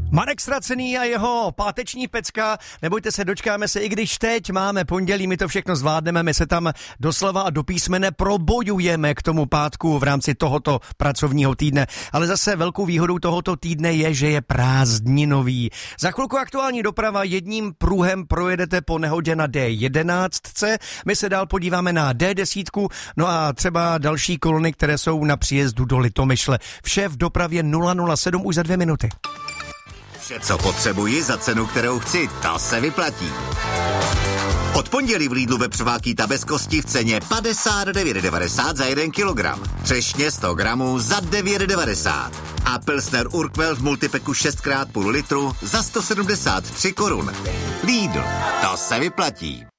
Marek Ztracený a jeho páteční pecka, nebojte se, dočkáme se, i když teď máme pondělí, my to všechno zvládneme, my se tam doslova a do písmene probojujeme k tomu pátku v rámci tohoto pracovního týdne, ale zase velkou výhodou tohoto týdne je, že je prázdninový. Za chvilku aktuální doprava, jedním pruhem projedete po nehodě na D11, my se dál podíváme na D10, no a třeba další kolony, které jsou na příjezdu do Litomyšle. Vše v dopravě 007 už za 2 minuty. Vše, co potřebuji za cenu, kterou chci, to se vyplatí. Od pondělí v Lidlu vepřová bez kosti v ceně 59,90 za 1 kilogram. Třešně 100 gramů za 9,90. A Pilsner Urquell v multipeku 6x půl litru za 173 korun. Lidl, to se vyplatí.